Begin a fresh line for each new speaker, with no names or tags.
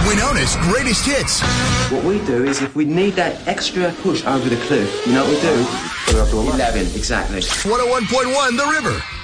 Winona's greatest hits.
What we do is if we need that extra push over the cliff, you know what we do?
Put it up to 11.
11, exactly.
101.1 The River.